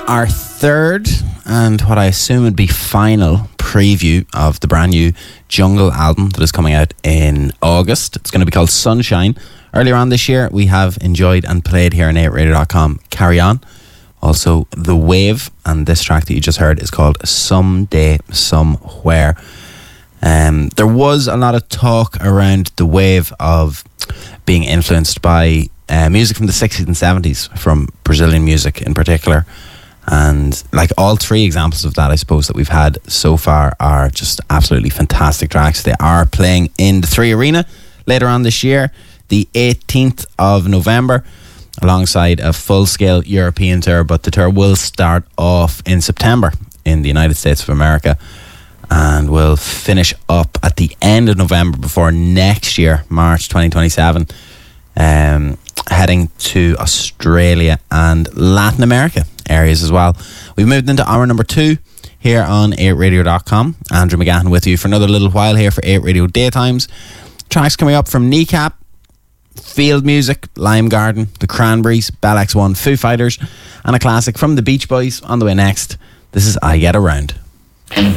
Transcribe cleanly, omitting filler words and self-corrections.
Our third and what I assume would be final preview of the brand new Jungle album that is coming out in August. It's going to be called Sunshine. Earlier on this year, we have enjoyed and played here on 8radio.com Carry On, also The Wave, and this track that you just heard is called Someday Somewhere. There was a lot of talk around The Wave of being influenced by music from the 60s and 70s, from Brazilian music in particular. And like all three examples of that, I suppose, that we've had so far are just absolutely fantastic tracks. They are playing in the 3 Arena later on this year, the 18th of November, alongside a full-scale European tour. But the tour will start off in September in the United States of America and will finish up at the end of November before next year, March 2027, heading to Australia and Latin America areas as well. We've moved into hour number 2 here on 8radio.com. Andrew McGahan with you for another little while here for 8 Radio Daytimes. Tracks coming up from Kneecap, Field Music, Lime Garden, The Cranberries, Bell X1, Foo Fighters, and a classic from the Beach Boys on the way next. This is I Get Around.